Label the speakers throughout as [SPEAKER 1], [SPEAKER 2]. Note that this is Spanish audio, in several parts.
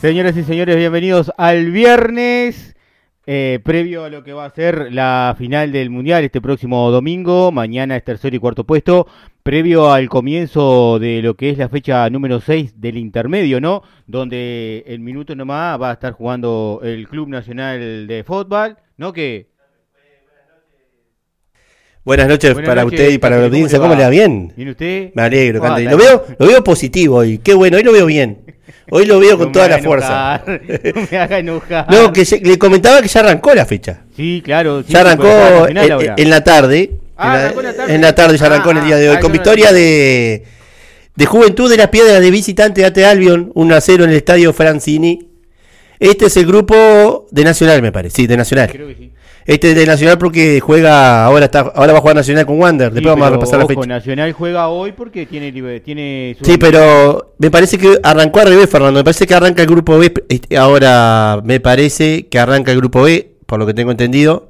[SPEAKER 1] Señoras y señores, bienvenidos al viernes, previo a lo que va a ser la final del Mundial este próximo domingo. Mañana es tercer y cuarto puesto, previo al comienzo de lo que es la fecha número 6 del intermedio, ¿no? Donde el minuto nomás va a estar jugando el Club Nacional de Fútbol, ¿no?
[SPEAKER 2] Buenas noches para usted y para la audiencia. ¿Cómo le va? ¿Bien?
[SPEAKER 1] ¿Viene usted?
[SPEAKER 2] Me alegro, Cante. Lo veo positivo hoy. Qué bueno, hoy lo veo bien. Hoy lo veo con toda la fuerza.
[SPEAKER 1] No me haga enojar.
[SPEAKER 2] No, le comentaba que ya arrancó la fecha.
[SPEAKER 1] Sí, claro. Sí,
[SPEAKER 2] ya arrancó en la tarde. En la tarde ya arrancó en el día de hoy. Con victoria de Juventud de las Piedras de visitante ante Albion, 1-0 en el estadio Francini. Este es el grupo de Nacional, me parece. Sí, de Nacional. Creo que sí. Este es de Nacional porque juega, ahora va a jugar Nacional con Wander.
[SPEAKER 1] Sí,
[SPEAKER 2] después vamos a repasar la fecha.
[SPEAKER 1] Nacional juega hoy porque tiene
[SPEAKER 2] sí, pero me parece que arrancó al revés, Fernando. Me parece que arranca el grupo B. Ahora me parece que arranca el grupo B, por lo que tengo entendido.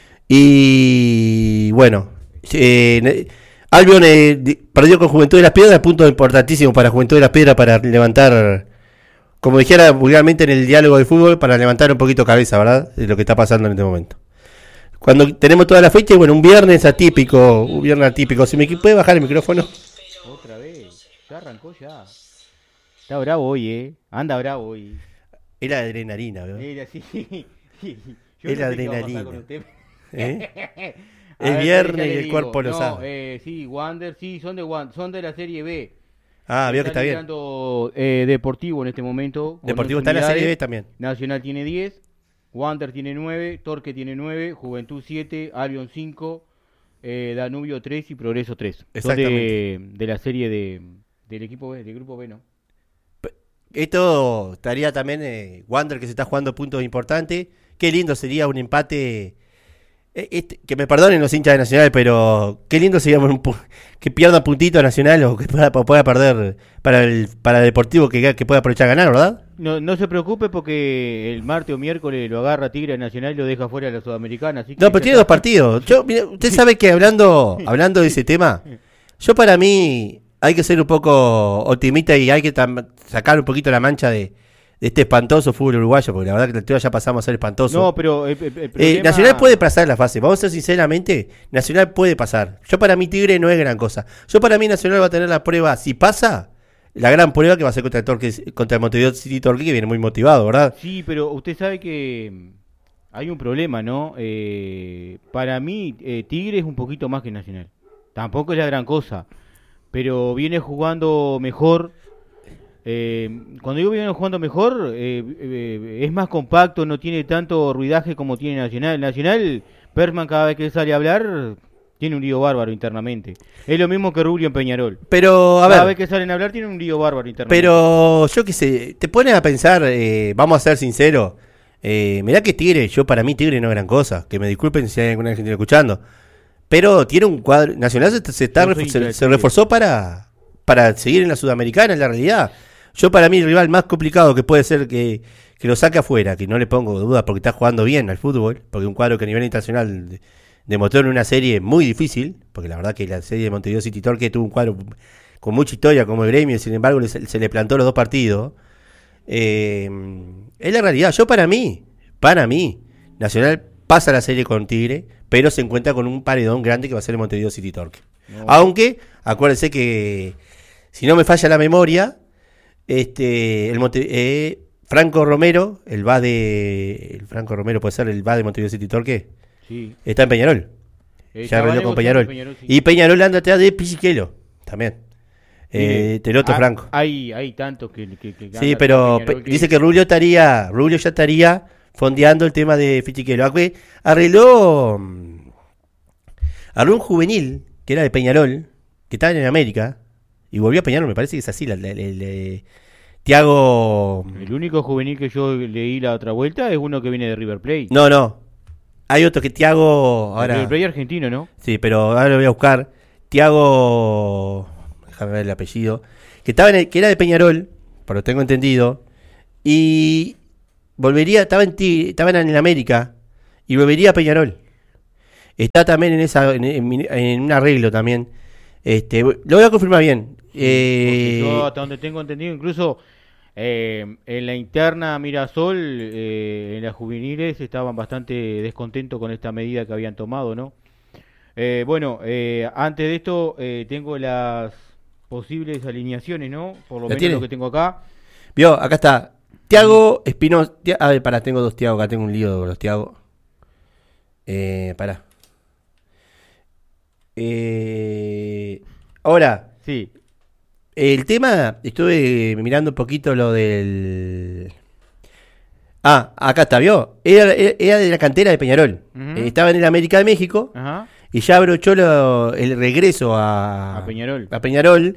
[SPEAKER 2] Y bueno, Albion perdió con Juventud de las Piedras, punto importantísimo para Juventud de las Piedras para levantar, como dijera vulgarmente en el diálogo de fútbol, para levantar un poquito cabeza, ¿verdad? De lo que está pasando en este momento. Cuando tenemos toda la fecha, y bueno, un viernes atípico. Si me puede bajar el micrófono.
[SPEAKER 1] Otra vez, ya arrancó ya. Está bravo hoy, anda bravo hoy.
[SPEAKER 2] Era adrenalina, ¿verdad?
[SPEAKER 1] Era así.
[SPEAKER 2] Era adrenalina. El viernes y el cuerpo lo sabe.
[SPEAKER 1] Sí, Wander, sí, son de la Serie B.
[SPEAKER 2] Veo que está bien.
[SPEAKER 1] Deportivo en este momento.
[SPEAKER 2] Deportivo está en la Serie B también.
[SPEAKER 1] Nacional tiene 10. Wander tiene 9, Torque tiene 9, Juventud 7, Albion 5, Danubio 3 y Progreso 3.
[SPEAKER 2] Exactamente.
[SPEAKER 1] De la serie del equipo B, del grupo B, ¿no?
[SPEAKER 2] Esto estaría también Wander, que se está jugando puntos importantes. Qué lindo sería un empate. Que me perdonen los hinchas de Nacional, pero qué lindo sería que pierda puntito Nacional o que pueda perder para el Deportivo que pueda aprovechar ganar, ¿verdad?
[SPEAKER 1] No se preocupe porque el martes o miércoles lo agarra Tigre Nacional y lo deja fuera de la Sudamericana. Así que
[SPEAKER 2] no, pero tiene 2 partidos. Mira, usted sabe que hablando de ese tema, yo para mí hay que ser un poco optimista y hay que sacar un poquito la mancha de este espantoso fútbol uruguayo, porque la verdad que el tema ya pasamos a ser espantoso.
[SPEAKER 1] No, pero el problema...
[SPEAKER 2] Nacional puede pasar la fase, vamos a ser sinceramente, Nacional puede pasar. Yo para mí Tigre no es gran cosa. Yo para mí Nacional va a tener la prueba, si pasa, la gran prueba que va a ser contra el Montevideo City Torque, que viene muy motivado, ¿verdad?
[SPEAKER 1] Sí, pero usted sabe que hay un problema, ¿no? Para mí Tigre es un poquito más que Nacional. Tampoco es la gran cosa, pero viene jugando mejor. Cuando digo viene jugando mejor, es más compacto, no tiene tanto ruidaje como tiene Nacional. Nacional, Persman cada vez que sale a hablar, tiene un lío bárbaro internamente. Es lo mismo que Rubio en Peñarol.
[SPEAKER 2] Pero,
[SPEAKER 1] cada vez que salen a hablar tiene un lío bárbaro internamente.
[SPEAKER 2] Pero, yo qué sé, te pones a pensar, vamos a ser sinceros, mirá que Tigre, para mí Tigre no es gran cosa, que me disculpen si hay alguna gente escuchando, pero tiene un cuadro, Nacional se reforzó para seguir en la Sudamericana, en la realidad. Yo para mí el rival más complicado que puede ser que lo saque afuera, que no le pongo dudas porque está jugando bien al fútbol, porque un cuadro que a nivel internacional demostró en una serie muy difícil, porque la verdad que la serie de Montevideo City Torque tuvo un cuadro con mucha historia como el Gremio, sin embargo se le plantó los 2 partidos. Es la realidad. Yo para mí, Nacional pasa la serie con Tigre, pero se encuentra con un paredón grande que va a ser el Montevideo City Torque. No. Aunque, acuérdense que si no me falla la memoria, Franco Romero, el Franco Romero puede ser el VA de Montevideo City Torque, sí. Está en Peñarol. Ya arregló con Peñarol. Sí. Y Peñarol anda atrás de Pichiquelo también. Teloto Franco.
[SPEAKER 1] Hay tantos que
[SPEAKER 2] sí, pero dice que Rubio ya estaría fondeando el tema de Pichiquelo. Arregló un juvenil que era de Peñarol, que estaba en América. Y volvió a Peñarol, me parece que es así, Thiago...
[SPEAKER 1] El único juvenil que yo leí la otra vuelta es uno que viene de River Plate.
[SPEAKER 2] No. Hay otro que Thiago... Ahora...
[SPEAKER 1] River Plate argentino, ¿no?
[SPEAKER 2] Sí, pero ahora lo voy a buscar. Thiago... Déjame ver el apellido. Que era de Peñarol, por lo que tengo entendido. Y estaba en América. Y volvería a Peñarol. Está también en un arreglo también. Lo voy a confirmar bien.
[SPEAKER 1] Yo hasta donde tengo entendido, incluso En la interna Mirasol, en las juveniles, estaban bastante descontentos con esta medida que habían tomado, ¿no? Antes de esto, tengo las posibles alineaciones, ¿no? Por lo
[SPEAKER 2] ¿La
[SPEAKER 1] menos
[SPEAKER 2] tiene?
[SPEAKER 1] lo que tengo acá.
[SPEAKER 2] Vio, acá está. Tiago Espinosa. A ver, pará, tengo dos Tiago. Acá tengo un lío con los Tiago. Pará. Ahora,
[SPEAKER 1] Sí.
[SPEAKER 2] el tema. Estuve mirando un poquito lo del. Ah, acá está, ¿vio? Era de la cantera de Peñarol.
[SPEAKER 1] Ujú.
[SPEAKER 2] Estaba en el América de México.
[SPEAKER 1] Ajá.
[SPEAKER 2] Y ya abrochó el regreso
[SPEAKER 1] A Peñarol.
[SPEAKER 2] a Peñarol.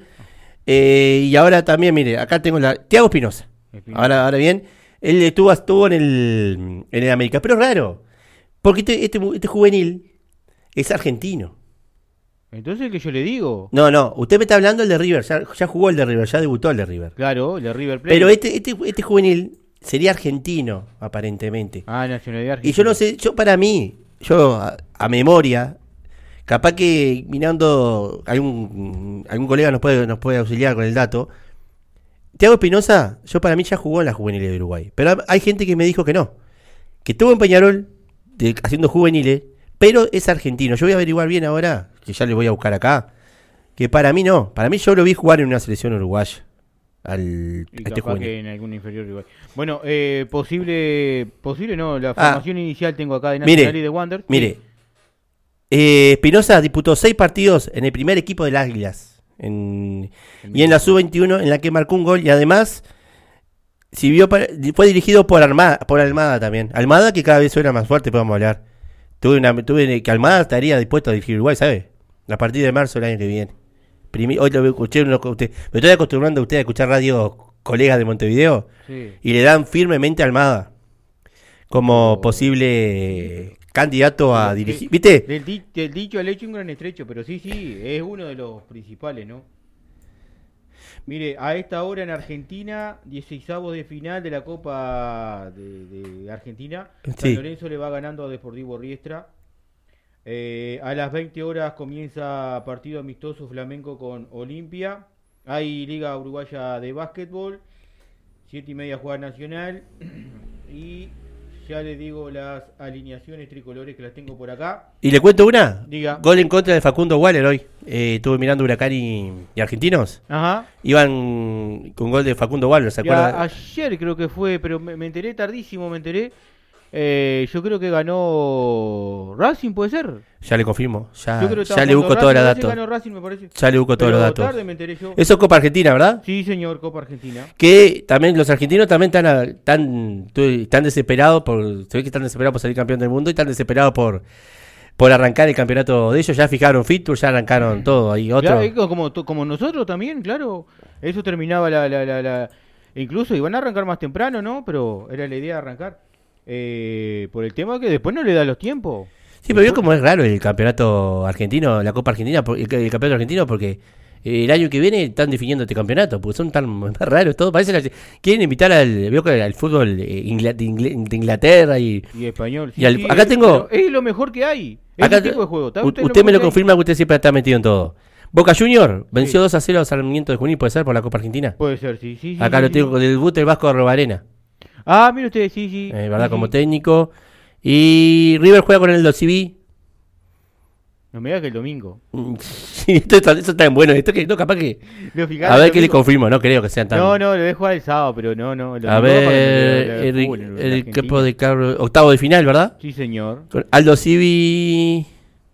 [SPEAKER 2] Y ahora también, mire, acá tengo la. Tiago Espinosa. Ahora bien, él estuvo en el América. Pero es raro. Porque este juvenil es argentino.
[SPEAKER 1] Entonces, ¿qué yo le digo?
[SPEAKER 2] No, usted me está hablando del de River. Ya jugó el de River, ya debutó el de River.
[SPEAKER 1] Claro, el de River Plate.
[SPEAKER 2] Pero este juvenil sería argentino, aparentemente.
[SPEAKER 1] Ah, nacionalidad
[SPEAKER 2] Y
[SPEAKER 1] argentina.
[SPEAKER 2] yo no sé, para mí, a memoria, capaz que mirando algún colega nos puede auxiliar con el dato. Tiago Espinosa, para mí ya jugó en la juveniles de Uruguay. Pero hay gente que me dijo que no. Que estuvo en Peñarol haciendo juveniles, pero es argentino. Yo voy a averiguar bien ahora, que ya le voy a buscar acá. Que para mí no. Para mí yo lo vi jugar en una selección uruguaya. A
[SPEAKER 1] Y
[SPEAKER 2] este
[SPEAKER 1] capaz
[SPEAKER 2] juvenil.
[SPEAKER 1] que en algún inferior igual. Bueno, posible no, la formación inicial tengo acá de Nacional y de Wander.
[SPEAKER 2] Mire, Espinosa disputó 6 partidos en el primer equipo del Águilas. Y en la sub-21 en la que marcó un gol y además fue dirigido por Almada también. Almada que cada vez suena más fuerte, podemos hablar. Tuve que Almada estaría dispuesto a dirigir Uruguay, ¿sabe? A partir de marzo del año que viene. Hoy lo escuché, me estoy acostumbrando a usted a escuchar radio colegas de Montevideo
[SPEAKER 1] Sí.
[SPEAKER 2] y le dan firmemente a Almada como posible candidato a dirigir. ¿Viste?
[SPEAKER 1] Del dicho al hecho un gran estrecho, pero sí, es uno de los principales, ¿no? Mire, a esta hora en Argentina, 16avos de final de la Copa de Argentina. San
[SPEAKER 2] Sí.
[SPEAKER 1] Lorenzo le va ganando a Deportivo Riestra. A las 20 horas comienza partido amistoso Flamengo con Olimpia. Hay Liga Uruguaya de Básquetbol. 7:30 juega Nacional. Y ya les digo las alineaciones tricolores que las tengo por acá.
[SPEAKER 2] ¿Y le cuento una?
[SPEAKER 1] Diga.
[SPEAKER 2] Gol en contra de Facundo Waller hoy. Estuve mirando Huracán y Argentinos.
[SPEAKER 1] Ajá.
[SPEAKER 2] Iban con gol de Facundo Waller, ¿se acuerda?
[SPEAKER 1] Ayer creo que fue, pero me enteré tardísimo, yo creo que ganó Racing, ¿puede ser?
[SPEAKER 2] Ya le confirmo.
[SPEAKER 1] Yo creo que
[SPEAKER 2] Ya
[SPEAKER 1] estaba
[SPEAKER 2] le busco
[SPEAKER 1] jugando
[SPEAKER 2] todos los
[SPEAKER 1] Racing,
[SPEAKER 2] datos.
[SPEAKER 1] ganó Racing, me parece.
[SPEAKER 2] Ya le busco todos
[SPEAKER 1] Pero
[SPEAKER 2] los datos.
[SPEAKER 1] tarde me enteré yo.
[SPEAKER 2] Eso es Copa Argentina, ¿verdad?
[SPEAKER 1] Sí, señor, Copa Argentina.
[SPEAKER 2] Que también los argentinos también están desesperados se ve que están desesperados por salir campeón del mundo y están desesperados por arrancar el campeonato de ellos. Ya fijaron Fitur, ya arrancaron todo. Ahí otro.
[SPEAKER 1] Claro, es como nosotros también, claro. Eso terminaba incluso iban a arrancar más temprano, ¿no? Pero era la idea de arrancar. Por el tema que después no le da los tiempos.
[SPEAKER 2] Sí, pero vio como es raro el campeonato argentino, la Copa Argentina, el campeonato argentino, porque el año que viene están definiendo este campeonato, porque son tan raros todos. Quieren invitar al fútbol de Inglaterra y
[SPEAKER 1] español. Sí,
[SPEAKER 2] acá tengo.
[SPEAKER 1] Es lo mejor que hay.
[SPEAKER 2] Acá
[SPEAKER 1] Ese tipo de juego.
[SPEAKER 2] Usted me lo confirma que usted siempre está metido en todo. Boca Junior venció
[SPEAKER 1] Sí.
[SPEAKER 2] 2-0 a Sarmiento de Junín, ¿puede ser por la Copa Argentina?
[SPEAKER 1] Puede ser, sí.
[SPEAKER 2] Acá
[SPEAKER 1] sí,
[SPEAKER 2] lo tengo
[SPEAKER 1] sí.
[SPEAKER 2] con el debut del Vasco de Robarena,
[SPEAKER 1] Ah, mire usted, sí.
[SPEAKER 2] ¿verdad?
[SPEAKER 1] Sí,
[SPEAKER 2] Como
[SPEAKER 1] sí.
[SPEAKER 2] técnico. Y River juega con el Dosivi.
[SPEAKER 1] No me diga que el domingo.
[SPEAKER 2] Sí, esto está en bueno. Esto capaz que.
[SPEAKER 1] Lo fijaron
[SPEAKER 2] A ver
[SPEAKER 1] el
[SPEAKER 2] qué le
[SPEAKER 1] domingo.
[SPEAKER 2] confirmo, no creo que sean tan.
[SPEAKER 1] No, lo dejo al sábado, pero no. el
[SPEAKER 2] A
[SPEAKER 1] domingo
[SPEAKER 2] ver,
[SPEAKER 1] para el fútbol en
[SPEAKER 2] el
[SPEAKER 1] Argentina.
[SPEAKER 2] equipo de Carlos. Octavo de final, ¿verdad?
[SPEAKER 1] Sí, señor.
[SPEAKER 2] Con Aldo Civi.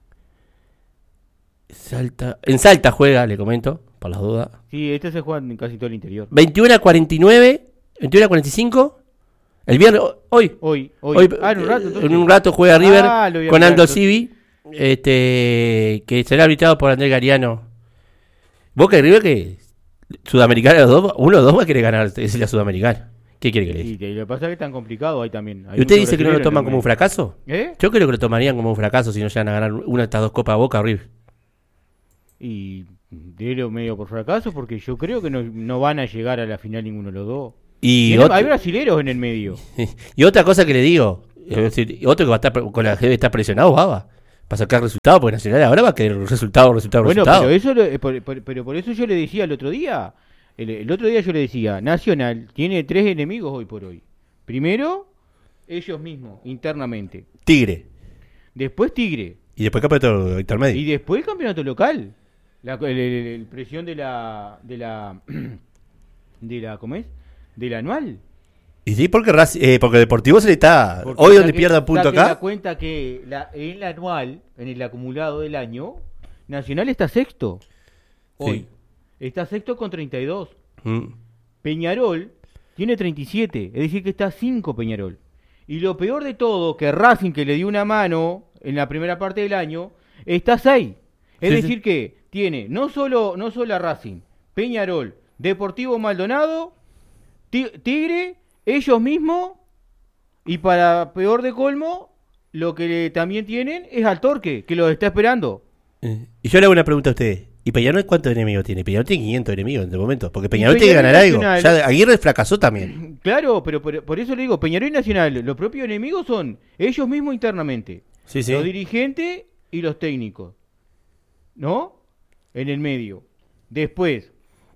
[SPEAKER 2] En Salta juega, le comento, por las dudas.
[SPEAKER 1] Sí, este se juega en casi todo el interior.
[SPEAKER 2] 21:49, 21:45. El viernes, hoy.
[SPEAKER 1] Hoy.
[SPEAKER 2] En
[SPEAKER 1] En un rato, entonces.
[SPEAKER 2] en un rato juega River
[SPEAKER 1] Lo voy a
[SPEAKER 2] con
[SPEAKER 1] mirar,
[SPEAKER 2] Aldo
[SPEAKER 1] entonces.
[SPEAKER 2] Civi, que será arbitrado por Andrés Gariano. Boca y River que Sudamericana, uno o dos va a querer ganar es la Sudamericana. ¿Qué quiere que le diga?
[SPEAKER 1] Y lo que pasa es que es tan complicado ahí también. Hay
[SPEAKER 2] ¿Y usted
[SPEAKER 1] muchos
[SPEAKER 2] dice que no lo
[SPEAKER 1] brasileños
[SPEAKER 2] toman como un
[SPEAKER 1] también.
[SPEAKER 2] fracaso?
[SPEAKER 1] ¿Eh?
[SPEAKER 2] Yo creo que lo tomarían como un fracaso si no llegan a ganar una de estas dos copas Boca o River.
[SPEAKER 1] Y dilo medio por fracaso porque yo creo que no van a llegar a la final ninguno de los dos.
[SPEAKER 2] Y,
[SPEAKER 1] Hay brasileros en el medio.
[SPEAKER 2] y otra cosa que le digo, es decir, otro que va a estar con la debe estar presionado, Baba, para sacar resultados, porque Nacional ahora va a querer resultado.
[SPEAKER 1] Bueno,
[SPEAKER 2] resultado.
[SPEAKER 1] pero eso pero por eso yo le decía el otro día, el otro día yo le decía, Nacional tiene 3 enemigos hoy por hoy. Primero, ellos mismos, internamente.
[SPEAKER 2] Tigre.
[SPEAKER 1] Después Tigre.
[SPEAKER 2] Y después campeonato intermedio.
[SPEAKER 1] Y después el campeonato local. El presión de la ¿cómo es? Del anual.
[SPEAKER 2] Y sí, porque Deportivo se le está...
[SPEAKER 1] Porque
[SPEAKER 2] Hoy donde pierda punto acá.
[SPEAKER 1] Da cuenta que en el anual, en el acumulado del año, Nacional está sexto. Hoy.
[SPEAKER 2] Sí.
[SPEAKER 1] Está sexto con 32.
[SPEAKER 2] Mm.
[SPEAKER 1] Peñarol tiene 37. Es decir, que está 5 Peñarol. Y lo peor de todo, que Racing, que le dio una mano en la primera parte del año, está 6. Es decir, que tiene no solo a Racing, Peñarol, Deportivo Maldonado, Tigre, ellos mismos, y para peor de colmo, lo que también tienen es al Torque, que los está esperando.
[SPEAKER 2] Y yo le hago una pregunta a ustedes. ¿Y Peñarol cuántos enemigos tiene? Peñarol tiene 500 enemigos en este momento. Porque Peñarol tiene que ganar algo. Ya Aguirre fracasó también.
[SPEAKER 1] Claro, pero por eso le digo, Peñarol y Nacional, los propios enemigos son ellos mismos internamente.
[SPEAKER 2] Sí.
[SPEAKER 1] Los dirigentes y los técnicos. ¿No? En el medio. Después,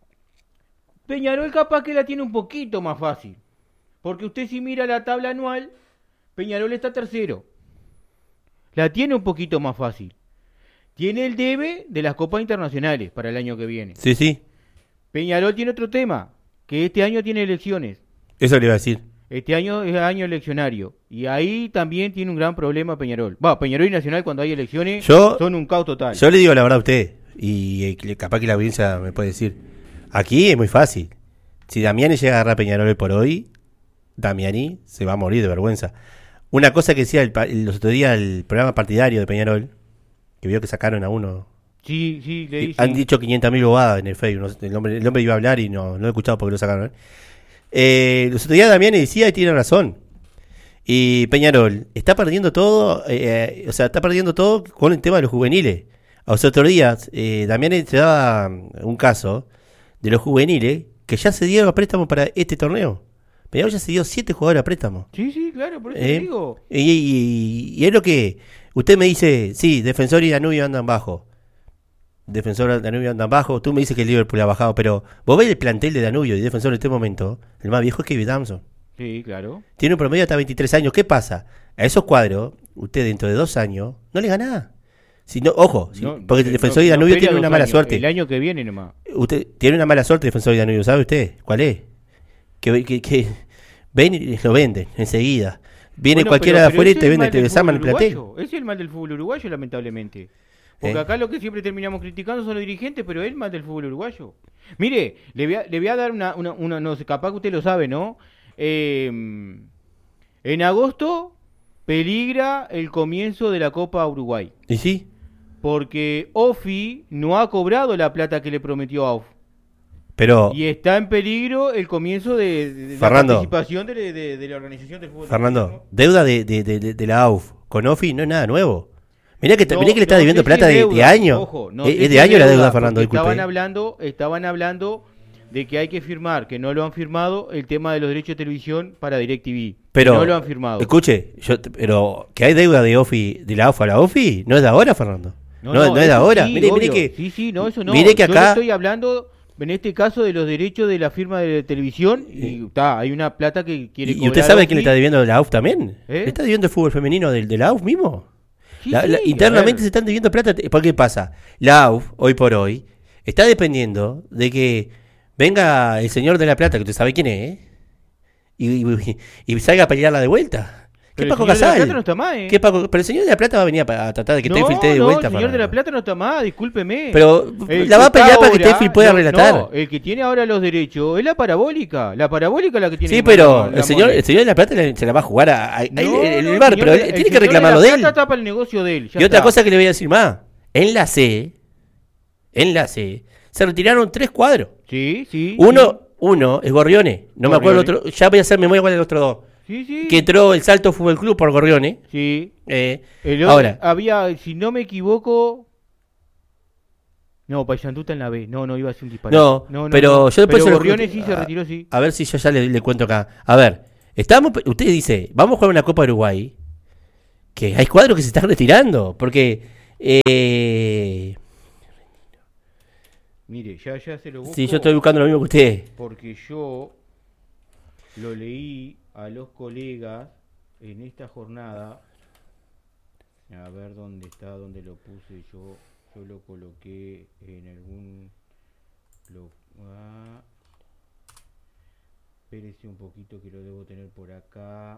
[SPEAKER 1] Peñarol capaz que la tiene un poquito más fácil. Porque usted si mira la tabla anual, Peñarol está tercero. La tiene un poquito más fácil. Tiene el debe de las copas internacionales para el año que viene.
[SPEAKER 2] Sí.
[SPEAKER 1] Peñarol tiene otro tema, que este año tiene elecciones.
[SPEAKER 2] Eso le iba a decir.
[SPEAKER 1] Este año es año eleccionario. Y ahí también tiene un gran problema Peñarol. Peñarol y Nacional cuando hay elecciones son un caos total.
[SPEAKER 2] Yo le digo la verdad a usted, y capaz que la audiencia me puede decir. Aquí es muy fácil. Si Damiani llega a agarrar a Peñarol hoy por hoy, Damiani se va a morir de vergüenza. Una cosa que decía los otros días el programa partidario de Peñarol, que vio que sacaron a uno.
[SPEAKER 1] Sí, le dicen.
[SPEAKER 2] Han dicho 500.000 bobadas en el Facebook. El hombre iba a hablar y no lo he escuchado porque lo sacaron. Los otros días Damiani decía y tiene razón. Y Peñarol está perdiendo todo, está perdiendo todo con el tema de los juveniles. Los otros días Damiani se daba un caso de los juveniles que ya se dieron a préstamo para este torneo. Peñarol ya se dio 7 jugadores a préstamo.
[SPEAKER 1] Sí, claro, por eso digo.
[SPEAKER 2] Y es lo que usted me dice, sí, Defensor y Danubio andan bajo. Defensor y Danubio andan bajo. Tú me dices que el Liverpool ha bajado, pero vos ves el plantel de Danubio y Defensor en este momento, el más viejo es Kevin Damson.
[SPEAKER 1] Sí, claro.
[SPEAKER 2] Tiene un promedio hasta 23 años. ¿Qué pasa? A esos cuadros, usted dentro de 2 años, no le gana. Si no, ojo, porque el Defensor y Danubio tiene una mala suerte.
[SPEAKER 1] El año que viene nomás.
[SPEAKER 2] Usted tiene una mala suerte, Defensor y Danubio, ¿sabe usted? ¿Cuál es? Que ven y lo venden enseguida. Viene cualquiera de afuera y te vende, te desarman el plantel.
[SPEAKER 1] Ese es el mal del fútbol uruguayo, lamentablemente. Porque acá lo que siempre terminamos criticando son los dirigentes, pero es el mal del fútbol uruguayo. Mire, le voy a dar una no sé, capaz que usted lo sabe, ¿no? En agosto peligra el comienzo de la Copa Uruguay.
[SPEAKER 2] ¿Y sí?
[SPEAKER 1] Porque OFI no ha cobrado la plata que le prometió a OFI.
[SPEAKER 2] Pero,
[SPEAKER 1] y está en peligro el comienzo de la participación de la organización del fútbol.
[SPEAKER 2] Fernando, deuda de la AUF con OFI no es nada nuevo. Mirá que le está debiendo plata de años.
[SPEAKER 1] Ojo,
[SPEAKER 2] es de años la deuda, Fernando.
[SPEAKER 1] Estaban hablando de que hay que firmar, que no lo han firmado, el tema de los derechos de televisión para DirecTV.
[SPEAKER 2] Pero
[SPEAKER 1] no lo han firmado.
[SPEAKER 2] Escuche, pero que hay deuda de OFI, de la AUF a la OFI, no es de ahora, Fernando. No es de ahora.
[SPEAKER 1] Sí,
[SPEAKER 2] mire que.
[SPEAKER 1] Eso no.
[SPEAKER 2] Mire que acá.
[SPEAKER 1] Yo le estoy hablando. En este caso de los derechos de la firma de televisión, y hay una plata que quiere cobrar.
[SPEAKER 2] ¿Y usted sabe quién le está debiendo la AUF también?
[SPEAKER 1] ¿Le
[SPEAKER 2] está debiendo el fútbol femenino de la AUF mismo?
[SPEAKER 1] Sí,
[SPEAKER 2] internamente se están debiendo plata. ¿Por qué pasa? La AUF, hoy por hoy, está dependiendo de que venga el señor de la plata, que usted sabe quién es, y salga a pelearla de vuelta. ¿Qué Paco Casal?
[SPEAKER 1] El señor de la Plata no está más,
[SPEAKER 2] ¿Qué Paco? Pero el señor de la Plata va a venir a tratar de que Tefil esté de vuelta.
[SPEAKER 1] El señor de la Plata no está más, discúlpeme.
[SPEAKER 2] Pero la va a pelear para que Tefil pueda relatar.
[SPEAKER 1] No, el que tiene ahora los derechos es la parabólica. La parabólica es la que tiene.
[SPEAKER 2] Sí, pero el señor de la Plata se la va a jugar el bar, pero tiene que reclamarlo de él.
[SPEAKER 1] La tapa el negocio de él.
[SPEAKER 2] Y otra cosa que le voy a decir más. En la C, se retiraron 3 cuadros.
[SPEAKER 1] Sí.
[SPEAKER 2] Uno es Gorriones. No me acuerdo el otro. Ya voy a hacer memoria cuál es el otro 2.
[SPEAKER 1] Sí.
[SPEAKER 2] Que entró el Salto Fútbol Club por Gorriones.
[SPEAKER 1] Sí.
[SPEAKER 2] Ahora.
[SPEAKER 1] Había, si no me equivoco. No, Paysandú está en la B. No, iba a ser un disparate.
[SPEAKER 2] No, pero yo después.
[SPEAKER 1] Pero Gorriones sí se retiró, sí.
[SPEAKER 2] A ver si yo ya le cuento acá. A ver, usted dice, vamos a jugar una Copa Uruguay. Que hay cuadros que se están retirando. Porque.
[SPEAKER 1] Mire, ya se lo busco.
[SPEAKER 2] Sí, yo estoy buscando lo mismo que usted.
[SPEAKER 1] Porque yo lo leí a los colegas en esta jornada. A ver dónde está, dónde lo puse yo. Yo lo coloqué en algún... espérese un poquito que lo debo tener por acá.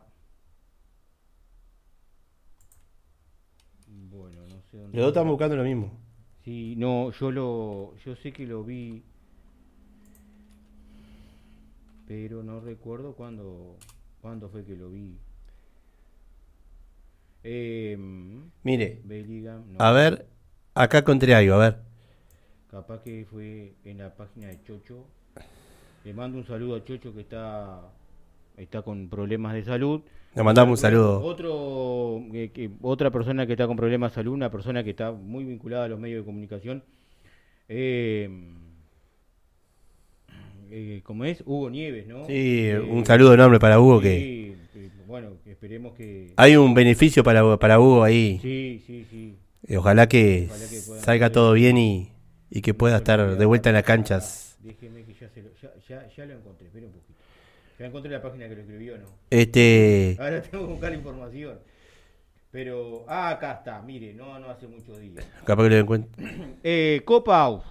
[SPEAKER 1] Bueno, no sé dónde...
[SPEAKER 2] Los dos están buscando lo mismo.
[SPEAKER 1] Sí, no, yo sé que lo vi, pero no recuerdo cuándo fue que lo vi.
[SPEAKER 2] Mire,
[SPEAKER 1] Bellingham, no,
[SPEAKER 2] a ver, acá encontré algo, a ver.
[SPEAKER 1] capaz que fue en la página de Chocho. Le mando un saludo a Chocho que está con problemas de salud.
[SPEAKER 2] Le mandamos un saludo.
[SPEAKER 1] Otra persona que está con problemas de salud, una persona que está muy vinculada a los medios de comunicación. ¿Cómo es? Hugo Nieves, ¿no?
[SPEAKER 2] Sí, un saludo enorme para Hugo.
[SPEAKER 1] Sí, bueno, esperemos que...
[SPEAKER 2] Hay un beneficio para Hugo ahí.
[SPEAKER 1] Sí.
[SPEAKER 2] Ojalá que
[SPEAKER 1] puedan
[SPEAKER 2] salga todo bien y que pueda estar de vuelta en las canchas.
[SPEAKER 1] Déjeme que ya lo encontré, espera un poquito. Ya encontré la página que lo escribió, ¿no? Ahora tengo que buscar la información. Pero, acá está, mire, no hace muchos días.
[SPEAKER 2] Capaz que lo encuentre.
[SPEAKER 1] Copa AUF.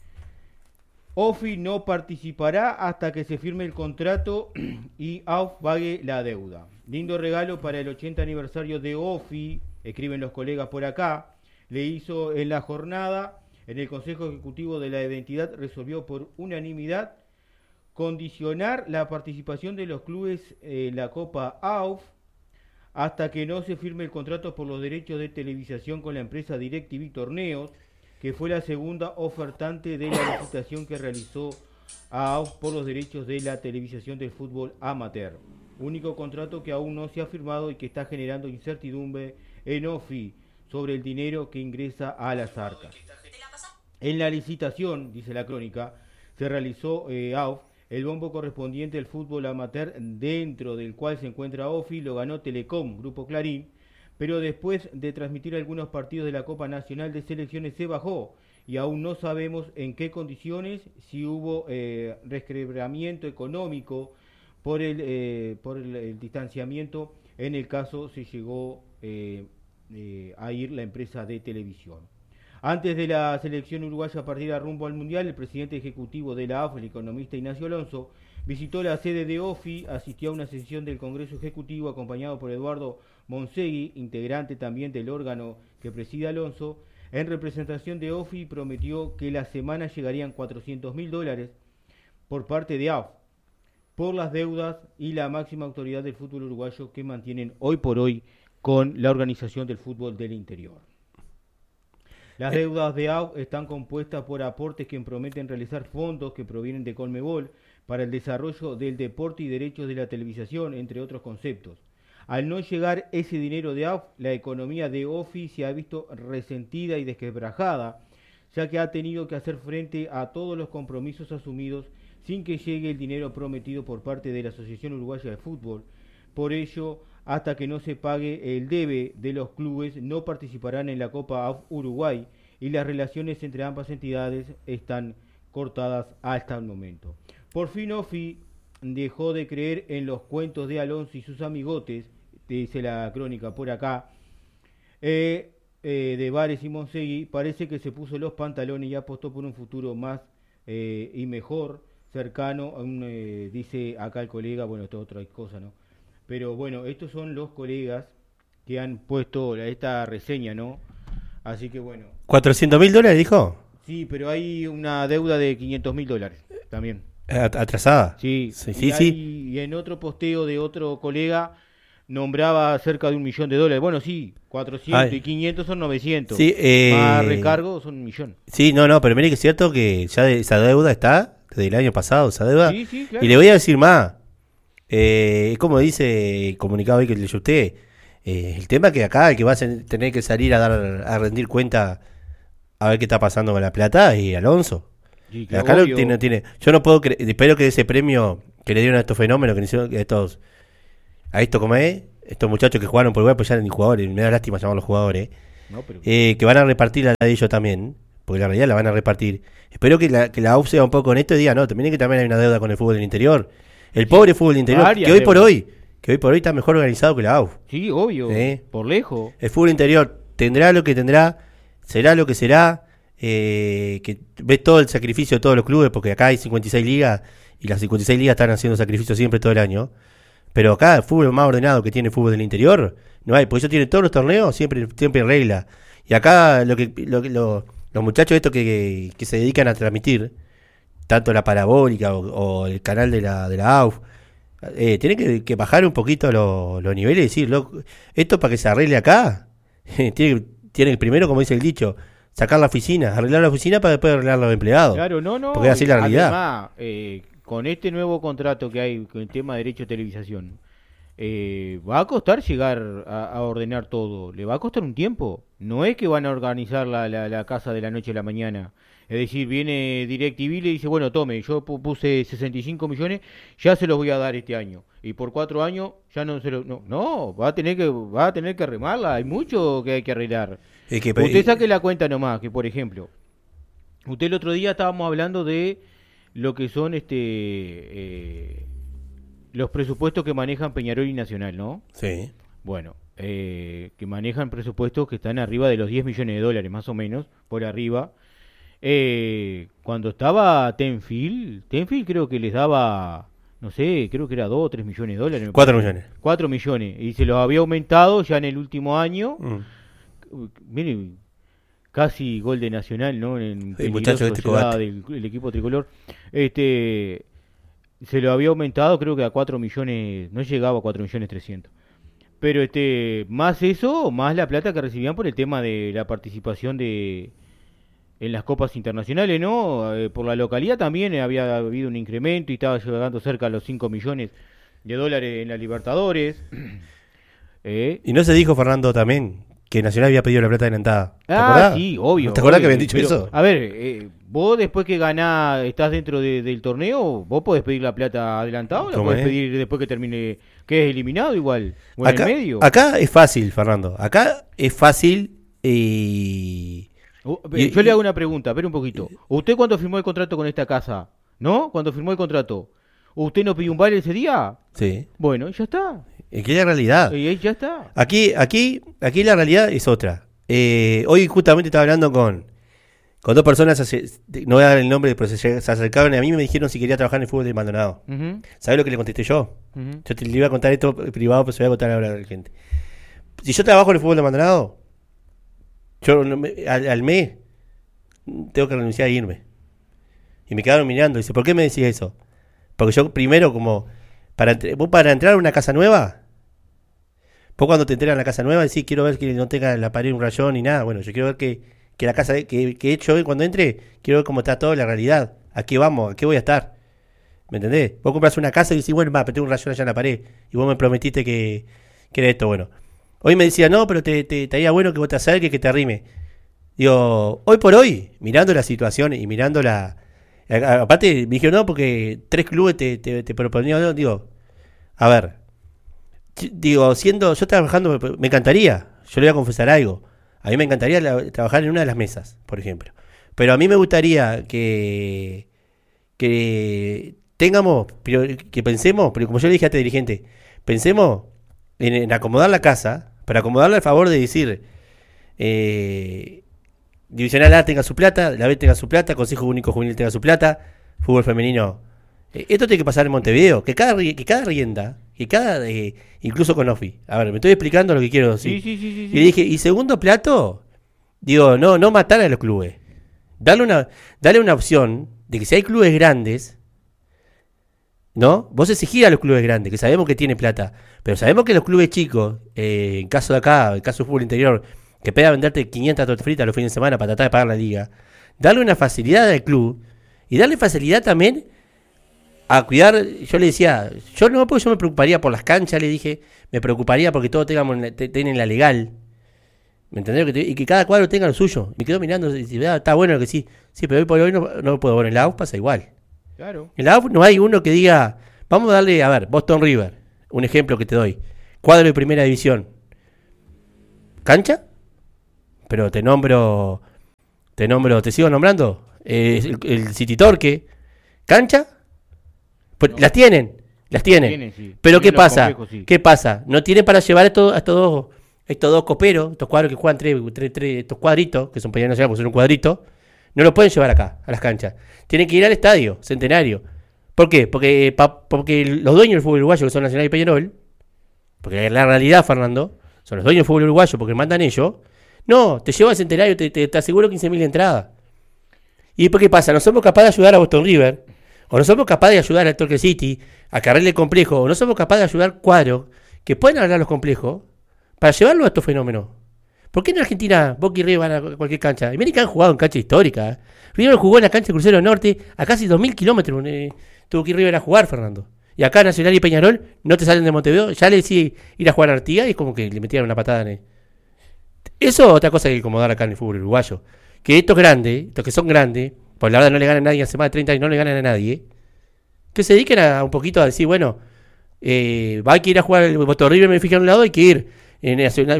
[SPEAKER 1] OFI no participará hasta que se firme el contrato y AUF pague la deuda. Lindo regalo para el 80 aniversario de OFI, escriben los colegas por acá. Le hizo en la jornada, en el Consejo Ejecutivo de la Identidad, resolvió por unanimidad condicionar la participación de los clubes en la Copa AUF hasta que no se firme el contrato por los derechos de televisación con la empresa DirecTV Torneos, que fue la segunda ofertante de la licitación que realizó AUF por los derechos de la televisación del fútbol amateur. Único contrato que aún no se ha firmado y que está generando incertidumbre en OFI sobre el dinero que ingresa a las arcas. En la licitación, dice la crónica, se realizó AUF. El bombo correspondiente al fútbol amateur, dentro del cual se encuentra OFI, lo ganó Telecom, Grupo Clarín, pero después de transmitir algunos partidos de la Copa Nacional de Selecciones se bajó y aún no sabemos en qué condiciones, si hubo resquebramiento económico por el distanciamiento, en el caso se llegó a ir la empresa de televisión. Antes de la selección uruguaya partida rumbo al Mundial, el presidente ejecutivo de la AFA, el economista Ignacio Alonso, visitó la sede de OFI, asistió a una sesión del Congreso Ejecutivo acompañado por Eduardo Monsegui, integrante también del órgano que preside Alonso. En representación de OFI prometió que la semana llegarían $400.000 por parte de AFA por las deudas y la máxima autoridad del fútbol uruguayo que mantienen hoy por hoy con la organización del fútbol del interior. Las deudas de AUF están compuestas por aportes que prometen realizar fondos que provienen de Conmebol para el desarrollo del deporte y derechos de la televisación, entre otros conceptos. Al no llegar ese dinero de AUF, la economía de OFI se ha visto resentida y desquebrajada, ya que ha tenido que hacer frente a todos los compromisos asumidos sin que llegue el dinero prometido por parte de la Asociación Uruguaya de Fútbol. Por ello, hasta que no se pague el debe de los clubes, no participarán en la Copa AUF Uruguay y las relaciones entre ambas entidades están cortadas hasta el momento. Por fin OFI dejó de creer en los cuentos de Alonso y sus amigotes, dice la crónica por acá, de Vares y Monsegui. Parece que se puso los pantalones y apostó por un futuro más y mejor, cercano, dice acá el colega. Bueno, esto es otra cosa, ¿no? Pero bueno, estos son los colegas que han puesto esta reseña, ¿no? Así que bueno.
[SPEAKER 2] ¿$400.000 dijo?
[SPEAKER 1] Sí, pero hay una deuda de $500.000 también.
[SPEAKER 2] ¿Atrasada?
[SPEAKER 1] Sí,
[SPEAKER 2] sí.
[SPEAKER 1] Y en otro posteo de otro colega nombraba cerca de $1 millón. Bueno, sí, 400 y 500 son 900.
[SPEAKER 2] Sí,
[SPEAKER 1] más recargo son 1 millón.
[SPEAKER 2] Sí, no, pero mire que es cierto que ya esa deuda está desde el año pasado, esa deuda.
[SPEAKER 1] Sí, claro.
[SPEAKER 2] Y le voy a decir más. Es como dice el comunicado ahí que leyó usted. El tema que acá el que va a tener que salir a rendir cuenta a ver qué está pasando con la plata y Alonso.
[SPEAKER 1] Sí,
[SPEAKER 2] acá no tiene. Yo no puedo creer. Espero que ese premio que le dieron a estos fenómenos, estos muchachos que jugaron por Uruguay, pues ya ni jugadores, me da lástima llamar a los jugadores,
[SPEAKER 1] no, pero...
[SPEAKER 2] que van a repartir la de ellos también. porque la realidad la van a repartir. Espero que la AUF sea un poco honesto y diga, no, también hay una deuda con el fútbol del interior. El pobre fútbol del interior, que hoy por hoy está mejor organizado que la AUF.
[SPEAKER 1] Sí, obvio, por lejos.
[SPEAKER 2] El fútbol interior tendrá lo que tendrá, será lo que será, que ves todo el sacrificio de todos los clubes, porque acá hay 56 ligas y las 56 ligas están haciendo sacrificios siempre todo el año. Pero acá el fútbol más ordenado que tiene el fútbol del interior no hay, porque ellos tienen todos los torneos siempre en regla. Y acá los muchachos estos que se dedican a transmitir, tanto la parabólica o el canal de la AUF, tienen que bajar un poquito los niveles y decir, esto para que se arregle acá, tiene primero, como dice el dicho, sacar la oficina, arreglar la oficina para después arreglar los empleados.
[SPEAKER 1] Claro, no.
[SPEAKER 2] Porque es así la realidad.
[SPEAKER 1] Además, con este nuevo contrato que hay con el tema de derecho de televisación, va a costar llegar a ordenar todo, le va a costar un tiempo. No es que van a organizar la casa de la noche a la mañana. Es decir, viene DirecTV y le dice, bueno, tome, yo puse 65 millones, ya se los voy a dar este año. Y por 4 años ya no se los... No, va a tener que remarla, hay mucho que hay que arreglar. Usted saque la cuenta nomás, que por ejemplo, usted el otro día estábamos hablando de lo que son los presupuestos que manejan Peñarol y Nacional, ¿no?
[SPEAKER 2] Sí.
[SPEAKER 1] Bueno, que manejan presupuestos que están arriba de los 10 millones de dólares, más o menos, por arriba. Cuando estaba Tenfield creo que les daba, no sé, creo que era 2 o 3 millones de dólares.
[SPEAKER 2] 4 millones.
[SPEAKER 1] 4 millones. Y se los había aumentado ya en el último año. Miren, casi gol de Nacional, ¿no? En
[SPEAKER 2] el muchacho
[SPEAKER 1] del equipo tricolor. Se lo había aumentado, creo que a 4 millones, no llegaba a 4 millones 300. Pero más eso, más la plata que recibían por el tema de la participación en las copas internacionales, ¿no? Por la localidad también había habido un incremento y estaba llegando cerca a los 5 millones de dólares en la Libertadores.
[SPEAKER 2] Y no se dijo, Fernando, también que Nacional había pedido la plata adelantada. ¿Te acordás?
[SPEAKER 1] Sí, obvio.
[SPEAKER 2] ¿Te acordás
[SPEAKER 1] obvio,
[SPEAKER 2] que habían dicho eso?
[SPEAKER 1] A ver, vos después que ganás, estás dentro del torneo, vos podés pedir la plata adelantada o la podés pedir después que termine, que es eliminado igual, o
[SPEAKER 2] acá,
[SPEAKER 1] en el medio.
[SPEAKER 2] Acá es fácil, Fernando. Acá es fácil y...
[SPEAKER 1] Yo le hago una pregunta, espera un poquito. ¿Usted cuando firmó el contrato con esta casa, no? Cuando firmó el contrato, ¿usted no pidió un vale ese día?
[SPEAKER 2] Sí.
[SPEAKER 1] Bueno, ya está.
[SPEAKER 2] Es que es la realidad.
[SPEAKER 1] Y ya está.
[SPEAKER 2] Aquí la realidad es otra. Hoy justamente estaba hablando con 2 personas, no voy a dar el nombre, pero se acercaron a mí y me dijeron si quería trabajar en el fútbol de Maldonado. ¿Sabes lo que le contesté yo? Yo le iba a contar esto privado, pero se lo voy a contar ahora a la gente. Si yo trabajo en el fútbol de Maldonado, yo al mes tengo que renunciar a irme. Y me quedaron mirando. Dice, ¿por qué me decís eso? Porque yo primero, como vos para entrar a una casa nueva, vos cuando te enteras en la casa nueva decís, quiero ver que no tenga en la pared un rayón ni nada. Bueno, yo quiero ver que la casa que he hecho hoy cuando entre, quiero ver cómo está toda la realidad. ¿A qué vamos? ¿A qué voy a estar? ¿Me entendés? Vos compras una casa y decís, bueno, pero tengo un rayón allá en la pared. Y vos me prometiste que era esto. Bueno, hoy me decía, no, pero te haría bueno que vos te acerques, que te arrime. Digo, hoy por hoy, mirando la situación y mirando aparte me dijeron, no, porque 3 clubes te proponían, digo, a ver, yo trabajando, me encantaría, yo le voy a confesar algo, a mí me encantaría trabajar en una de las mesas, por ejemplo, pero a mí me gustaría que tengamos, que pensemos, pero como yo le dije a este dirigente, pensemos en acomodar la casa, para acomodarla al favor de decir, Divisional A tenga su plata, la B tenga su plata, Consejo Único Juvenil tenga su plata, fútbol femenino. Esto tiene que pasar en Montevideo, que cada rienda, incluso con Ofi. A ver, me estoy explicando lo que quiero decir.
[SPEAKER 1] Sí.
[SPEAKER 2] Y le dije, y segundo plato, digo, no matar a los clubes. Darle una opción de que si hay clubes grandes, ¿no? Vos exigir a los clubes grandes, que sabemos que tienen plata, pero sabemos que los clubes chicos, en caso de acá, en caso de fútbol interior, que pueda venderte 500 tortas fritas los fines de semana para tratar de pagar la liga, darle una facilidad al club y darle facilidad también a cuidar. Yo le decía, yo me preocuparía por las canchas, le dije, me preocuparía porque todos tienen la legal, ¿me entendés? Y que cada cuadro tenga lo suyo. Me quedo mirando y dice, está bueno lo que sí, pero hoy por hoy no puedo. Bueno, en la AUF pasa igual.
[SPEAKER 1] Claro.
[SPEAKER 2] En la AUF no hay uno que diga, vamos a darle, a ver, Boston River, un ejemplo que te doy, cuadro de primera división, cancha, pero te nombro Te sigo nombrando. El City Torque. ¿Cancha? Pues
[SPEAKER 1] No.
[SPEAKER 2] las tienen.
[SPEAKER 1] Sí.
[SPEAKER 2] Pero
[SPEAKER 1] Tienen
[SPEAKER 2] ¿qué
[SPEAKER 1] los
[SPEAKER 2] pasa?
[SPEAKER 1] complejos, sí.
[SPEAKER 2] ¿Qué pasa? No tienen para llevar estos dos coperos, estos cuadros que juegan estos cuadritos, que son para nacional porque son un cuadrito, no los pueden llevar acá, a las canchas. Tienen que ir al estadio, Centenario. ¿Por qué? Porque los dueños del fútbol uruguayo, que son Nacional y Peñarol, porque la realidad, Fernando, son los dueños del fútbol uruguayo porque mandan ellos. No, te llevo al Centenario, te aseguro 15.000 entradas. ¿Y por qué pasa? No somos capaces de ayudar a Boston River, o no somos capaces de ayudar al Torque City a cargarle el complejo, o no somos capaces de ayudar cuadros que pueden arreglar los complejos para llevarlo a estos fenómenos. ¿Por qué en Argentina Boca y River van a cualquier cancha? Y miren que han jugado en cancha histórica. River jugó en la cancha de Crucero Norte a casi 2.000 kilómetros. Tuvo que ir River a jugar, Fernando. Y acá Nacional y Peñarol no te salen de Montevideo. Ya le decía ir a jugar a Artigas y es como que le metían una patada en él. Eso es otra cosa que hay que acomodar acá en el fútbol uruguayo. Que estos grandes, estos que son grandes, pues la verdad no le ganan a nadie hace más de 30 años, no le ganan a nadie, que se dediquen a un poquito a decir, bueno, hay que ir a jugar el Boston River, me fija en un lado, hay que ir en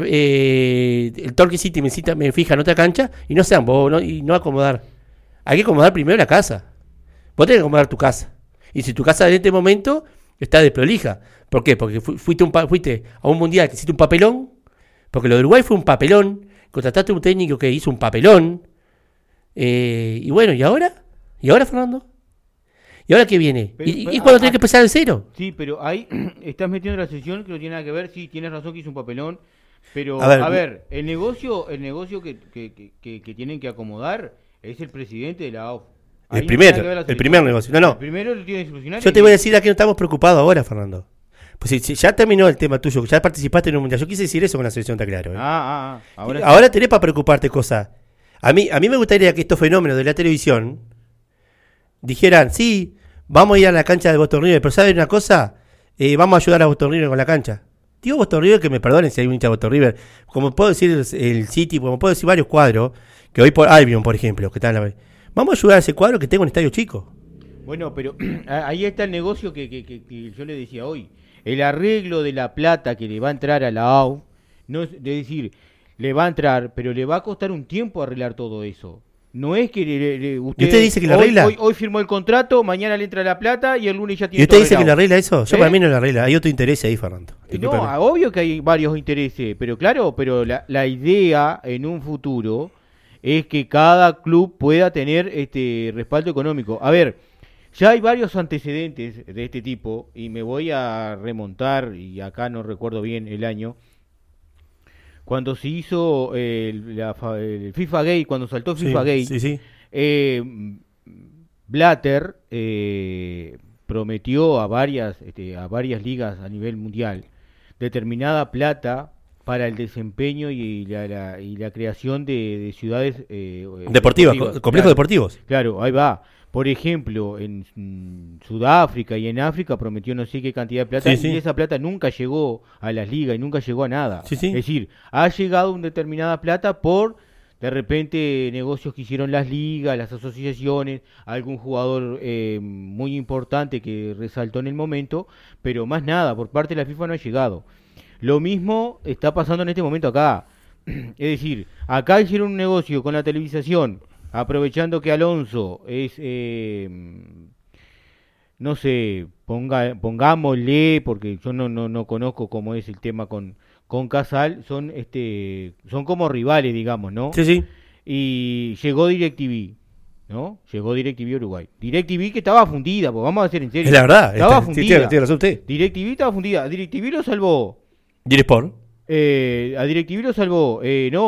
[SPEAKER 2] el Torque City me fija en otra cancha y no sean vos, ¿no? Y no acomodar. Hay que acomodar primero la casa. Vos tenés que acomodar tu casa. Y si tu casa en este momento está desprolija. ¿Por qué? Porque fuiste a un mundial que hiciste un papelón. Porque lo de Uruguay fue un papelón. Contrataste a un técnico que hizo un papelón. Y bueno, ¿y ahora? ¿Y ahora, Fernando? ¿Y ahora qué viene? ¿Y cuando tenés que empezar de cero?
[SPEAKER 1] Sí, pero ahí estás metiendo la sesión que no tiene nada que ver. Sí, tienes razón que hizo un papelón. Pero, a ver, el negocio que tienen que acomodar es el presidente de la AUF.
[SPEAKER 2] El primer negocio. No.
[SPEAKER 1] El primero lo tiene que solucionar.
[SPEAKER 2] Yo te voy a decir a qué no estamos preocupados ahora, Fernando. Pues si ya terminó el tema tuyo, ya participaste en un mundial. Yo quise decir eso con la selección, está claro. Ahora tenés para preocuparte cosas. A mí me gustaría que estos fenómenos de la televisión dijeran, sí, vamos a ir a la cancha de Boston River, pero ¿saben una cosa? Vamos a ayudar a Boston River con la cancha. Digo Boston River, que me perdonen si hay un hincha de Boston River. Como puedo decir el City, como puedo decir varios cuadros, que hoy por Albion, por ejemplo, que están vamos a ayudar a ese cuadro que tenga un estadio chico.
[SPEAKER 1] Bueno, pero ahí está el negocio que yo le decía hoy. El arreglo de la plata que le va a entrar a la AU, no es decir, le va a entrar, pero le va a costar un tiempo arreglar todo eso. No es que
[SPEAKER 2] usted dice que la arregla.
[SPEAKER 1] Hoy firmó el contrato, mañana le entra la plata y el lunes ya tiene.
[SPEAKER 2] ¿Y usted dice que le arregla eso? Yo para mí no le arregla. Hay otro interés ahí, Fernando.
[SPEAKER 1] No, obvio que hay varios intereses, pero claro, pero la idea en un futuro es que cada club pueda tener respaldo económico. A ver, ya hay varios antecedentes de este tipo y me voy a remontar, y acá no recuerdo bien el año, cuando se hizo el FIFA Gate, cuando saltó el FIFA Gate, Blatter prometió a varias ligas a nivel mundial determinada plata para el desempeño y la creación de ciudades
[SPEAKER 2] deportivas, complejos deportivos.
[SPEAKER 1] Claro, ahí va. Por ejemplo, en Sudáfrica y en África prometió no sé qué cantidad de plata y esa plata nunca llegó a las ligas y nunca llegó a nada. Es decir, ha llegado una determinada plata por, de repente, negocios que hicieron las ligas, las asociaciones, algún jugador muy importante que resaltó en el momento, pero más nada, por parte de la FIFA no ha llegado. Lo mismo está pasando en este momento acá. Es decir, acá hicieron un negocio con la televisación, aprovechando que Alonso es, no sé, pongámosle, porque yo no conozco cómo es el tema con Casal, son como rivales, digamos, ¿no?
[SPEAKER 2] Sí.
[SPEAKER 1] Y llegó DirecTV, ¿no? Llegó DirecTV Uruguay. DirecTV que estaba fundida, pues vamos a ser en serio.
[SPEAKER 2] Es la verdad.
[SPEAKER 1] Estaba fundida.
[SPEAKER 2] Tiene razón usted.
[SPEAKER 1] DirecTV estaba fundida. DirecTV lo salvó.
[SPEAKER 2] DirecSport.
[SPEAKER 1] A DirecTV lo salvó,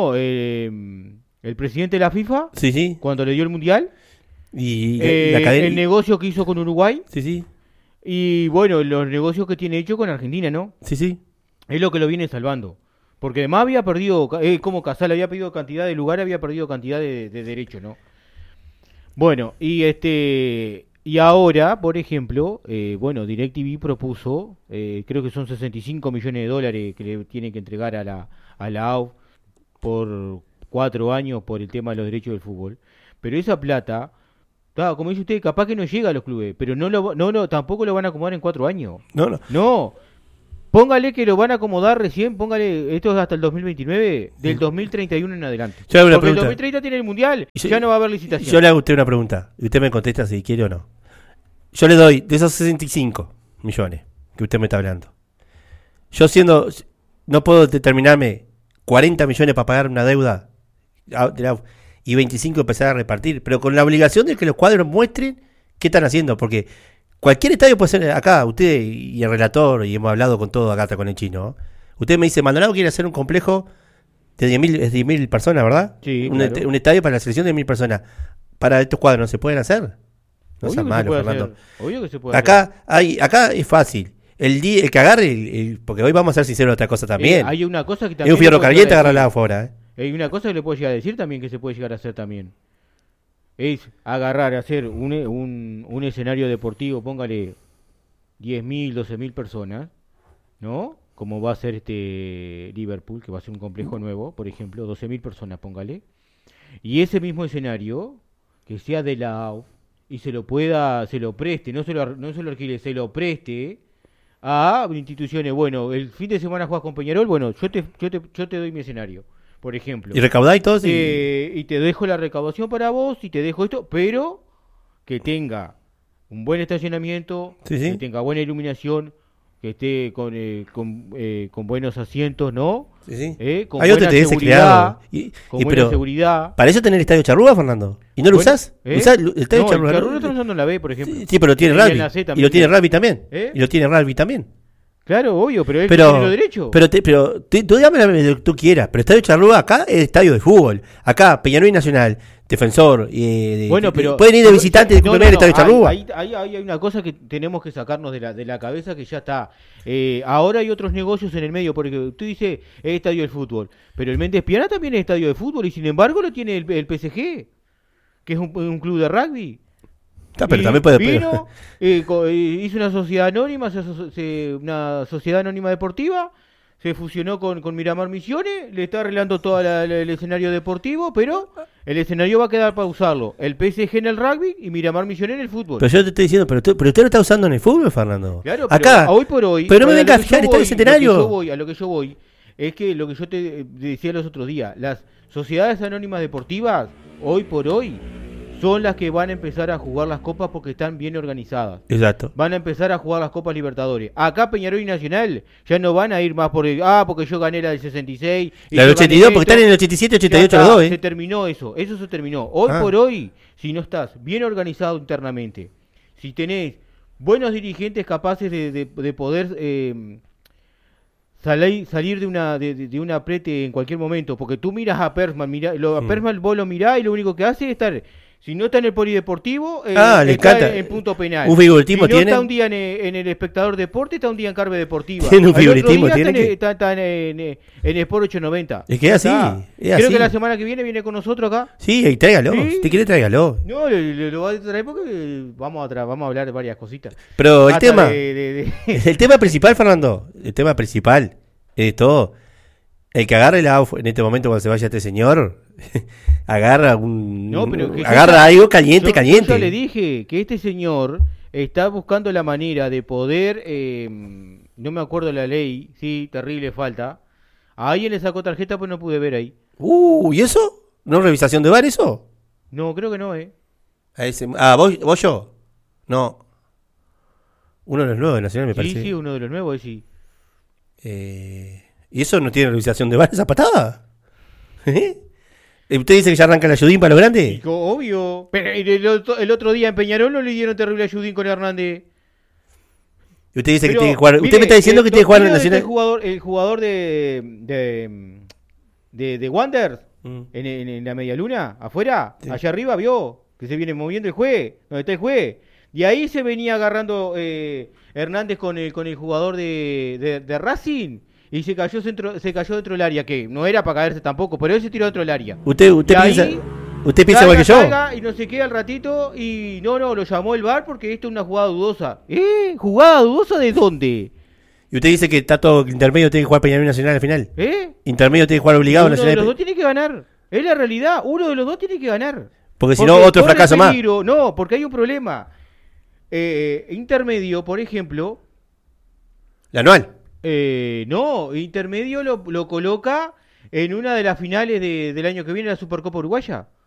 [SPEAKER 1] el presidente de la FIFA, cuando le dio el mundial,
[SPEAKER 2] y
[SPEAKER 1] la cadena, el negocio que hizo con Uruguay, y bueno, los negocios que tiene hecho con Argentina, ¿no? Es lo que lo viene salvando, porque además había perdido, como Casal había perdido cantidad de lugar, había perdido cantidad de derechos, ¿no? Bueno, y ahora, por ejemplo, DirecTV propuso, creo que son 65 millones de dólares que le tienen que entregar a la AUF por 4 años por el tema de los derechos del fútbol. Pero esa plata, como dice usted, capaz que no llega a los clubes, pero tampoco lo van a acomodar en 4 años.
[SPEAKER 2] No.
[SPEAKER 1] Póngale que lo van a acomodar recién, póngale, esto es hasta el 2029, del 2031 en adelante.
[SPEAKER 2] Yo le hago una
[SPEAKER 1] Porque el
[SPEAKER 2] pregunta.
[SPEAKER 1] 2030 tiene el Mundial, ya no va a haber licitación.
[SPEAKER 2] Yo le hago a usted una pregunta y usted me contesta si quiere o no. Yo le doy de esos 65 millones que usted me está hablando. Yo no puedo determinarme 40 millones para pagar una deuda y 25 empezar a repartir, pero con la obligación de que los cuadros muestren qué están haciendo, porque cualquier estadio puede ser acá, usted y el relator, y hemos hablado con todo acá, hasta con el chino, ¿no? Usted me dice, Maldonado quiere hacer un complejo de 10.000 personas, ¿verdad?
[SPEAKER 1] Sí,
[SPEAKER 2] un,
[SPEAKER 1] claro.
[SPEAKER 2] un estadio para la selección de 1.000 personas. Para estos cuadros, ¿no se pueden hacer? No
[SPEAKER 1] Obvio
[SPEAKER 2] seas
[SPEAKER 1] que se
[SPEAKER 2] malo,
[SPEAKER 1] puede
[SPEAKER 2] Fernando.
[SPEAKER 1] hacer, obvio que se puede hacer.
[SPEAKER 2] Acá es fácil. El que agarre, porque hoy vamos a ser sinceros de otra cosa también.
[SPEAKER 1] Hay una cosa que
[SPEAKER 2] Es
[SPEAKER 1] también
[SPEAKER 2] un fierro
[SPEAKER 1] le puedo
[SPEAKER 2] caliente
[SPEAKER 1] llegar a
[SPEAKER 2] agarrarla
[SPEAKER 1] decir.
[SPEAKER 2] afuera.
[SPEAKER 1] Hay una cosa que le puedo llegar a decir también que se puede llegar a hacer también. Es agarrar, hacer un escenario deportivo, póngale 10.000, 12.000 personas, ¿no? Como va a ser este Liverpool, que va a ser un complejo nuevo, por ejemplo, 12.000 personas, póngale. Y ese mismo escenario, que sea de la AUF, y se lo preste, no se lo alquile, se lo preste a instituciones. Bueno, el fin de semana juegas con Peñarol, bueno, yo te doy mi escenario, por ejemplo.
[SPEAKER 2] Y recaudáis todos
[SPEAKER 1] Y te dejo la recaudación para vos y te dejo esto, pero que tenga un buen estacionamiento,
[SPEAKER 2] Sí, sí.
[SPEAKER 1] que tenga buena iluminación, que esté con buenos asientos, ¿no?
[SPEAKER 2] Sí, sí.
[SPEAKER 1] Con
[SPEAKER 2] Hay otro
[SPEAKER 1] buena
[SPEAKER 2] TDS
[SPEAKER 1] seguridad,
[SPEAKER 2] creado.
[SPEAKER 1] con buena seguridad.
[SPEAKER 2] Para eso tener el estadio Charrúa, Fernando. ¿Y no lo
[SPEAKER 1] Bueno,
[SPEAKER 2] usás? ¿Usás el estadio
[SPEAKER 1] no,
[SPEAKER 2] Charrúa?
[SPEAKER 1] el Charrúa lo estamos usando en la B, por ejemplo.
[SPEAKER 2] Sí, pero tiene
[SPEAKER 1] Y en
[SPEAKER 2] rugby.
[SPEAKER 1] la C
[SPEAKER 2] Y
[SPEAKER 1] también,
[SPEAKER 2] lo tiene
[SPEAKER 1] claro.
[SPEAKER 2] rugby también.
[SPEAKER 1] ¿Eh?
[SPEAKER 2] Y lo tiene rugby también.
[SPEAKER 1] Claro, obvio, pero él
[SPEAKER 2] Pero,
[SPEAKER 1] tiene los derechos.
[SPEAKER 2] tú dígame lo que tú quieras. Pero estadio Charrúa acá es estadio de fútbol. Acá, Peñarol y Nacional, Defensor.
[SPEAKER 1] Bueno, pero
[SPEAKER 2] pueden ir de visitante de comer el estadio Charrúa.
[SPEAKER 1] Ahí hay una cosa que tenemos que sacarnos de la cabeza que ya está. Ahora hay otros negocios en el medio, porque tú dices es estadio de fútbol, pero el Méndez Piana también es estadio de fútbol y sin embargo lo tiene el PSG, que es un club de rugby.
[SPEAKER 2] Pero
[SPEAKER 1] Y
[SPEAKER 2] también puede.
[SPEAKER 1] vino, hizo una sociedad anónima, una sociedad anónima deportiva, se fusionó con Miramar Misiones, le está arreglando todo el escenario deportivo, pero el escenario va a quedar para usarlo el PSG en el rugby y Miramar Misiones en el fútbol.
[SPEAKER 2] Pero yo te estoy diciendo, pero usted lo está usando en el fútbol, Fernando.
[SPEAKER 1] Claro,
[SPEAKER 2] acá,
[SPEAKER 1] pero hoy por hoy.
[SPEAKER 2] pero no me
[SPEAKER 1] a
[SPEAKER 2] venga a
[SPEAKER 1] lo que
[SPEAKER 2] fijar,
[SPEAKER 1] yo
[SPEAKER 2] está el centenario.
[SPEAKER 1] A lo que yo voy es que lo que yo te decía los otros días, las sociedades anónimas deportivas, hoy por hoy, son las que van a empezar a jugar las copas porque están bien organizadas.
[SPEAKER 2] Exacto.
[SPEAKER 1] Van a empezar a jugar las Copas Libertadores. Acá Peñarol y Nacional ya no van a ir más porque yo gané la del 66.
[SPEAKER 2] La del
[SPEAKER 1] yo gané
[SPEAKER 2] 82, porque
[SPEAKER 1] esto.
[SPEAKER 2] están en el 87, 88
[SPEAKER 1] Ya
[SPEAKER 2] los
[SPEAKER 1] está,
[SPEAKER 2] dos,
[SPEAKER 1] se terminó eso se terminó. Hoy por hoy, si no estás bien organizado internamente, si tenés buenos dirigentes capaces de poder salir de un aprete en cualquier momento, porque tú miras a Persman, a Persman vos lo mirás y lo único que hace es estar, si no está en el polideportivo,
[SPEAKER 2] le
[SPEAKER 1] está
[SPEAKER 2] encanta.
[SPEAKER 1] en punto penal.
[SPEAKER 2] Un figuritismo
[SPEAKER 1] si no
[SPEAKER 2] tiene.
[SPEAKER 1] está un día en el espectador deporte, está un día en Carve Deportiva.
[SPEAKER 2] Tiene un
[SPEAKER 1] Al otro
[SPEAKER 2] figuritismo,
[SPEAKER 1] día
[SPEAKER 2] tiene
[SPEAKER 1] está en Sport 890.
[SPEAKER 2] Es que es así,
[SPEAKER 1] Está.
[SPEAKER 2] es
[SPEAKER 1] Creo
[SPEAKER 2] así.
[SPEAKER 1] que la semana que viene con nosotros acá.
[SPEAKER 2] Sí, y tráigalo.
[SPEAKER 1] ¿Sí?
[SPEAKER 2] Si usted quiere, tráigalo.
[SPEAKER 1] No, lo va a traer porque vamos a hablar de varias cositas.
[SPEAKER 2] Pero el
[SPEAKER 1] Hasta
[SPEAKER 2] tema,
[SPEAKER 1] de-
[SPEAKER 2] el tema principal, Fernando, el tema principal es todo. El que agarre la AUF en este momento cuando se vaya este señor, agarra algo caliente.
[SPEAKER 1] Yo ya le dije que este señor está buscando la manera de poder, no me acuerdo la ley, sí, terrible falta. A alguien le sacó tarjeta, pues no pude ver ahí.
[SPEAKER 2] ¿Y eso? ¿No revisación de bar eso?
[SPEAKER 1] No, creo que no,
[SPEAKER 2] ¿Vos yo? No. Uno de los nuevos de Nacional, me parece.
[SPEAKER 1] Sí, uno de los nuevos, sí.
[SPEAKER 2] ¿Y eso no tiene revisación de bar, esa patada? ¿Usted dice que ya arranca la ayudín para lo grande?
[SPEAKER 1] Obvio. Pero el otro día en Peñarol no le dieron terrible ayudín con Hernández.
[SPEAKER 2] Y usted dice
[SPEAKER 1] Pero,
[SPEAKER 2] que tiene que jugar.
[SPEAKER 1] mire,
[SPEAKER 2] Usted me está diciendo que tiene que jugar en el Nacional.
[SPEAKER 1] El jugador de Wanderers en la media luna, afuera,
[SPEAKER 2] Sí.
[SPEAKER 1] allá arriba, vio que se viene moviendo el juez, donde está el juez. Y ahí se venía agarrando Hernández con el jugador de Racing y se cayó dentro del área, que no era para caerse tampoco, pero él se tiró dentro del área.
[SPEAKER 2] ¿Usted piensa igual que yo?
[SPEAKER 1] Salga y no se queda al ratito y no, lo llamó el VAR porque esto es una jugada dudosa. ¿Jugada dudosa de dónde?
[SPEAKER 2] Y usted dice que está todo intermedio, tiene que jugar Peñarol Nacional al final.
[SPEAKER 1] ¿Eh?
[SPEAKER 2] Intermedio tiene que jugar obligado
[SPEAKER 1] Uno de
[SPEAKER 2] Nacional.
[SPEAKER 1] los dos tiene que ganar. Es la realidad. Uno de los dos tiene que ganar.
[SPEAKER 2] Porque si no, otro
[SPEAKER 1] corre
[SPEAKER 2] fracaso más.
[SPEAKER 1] peligro. No, porque hay un problema. Intermedio, por ejemplo,
[SPEAKER 2] La anual.
[SPEAKER 1] No, Intermedio lo coloca en una de las finales del año que viene, la Supercopa Uruguaya.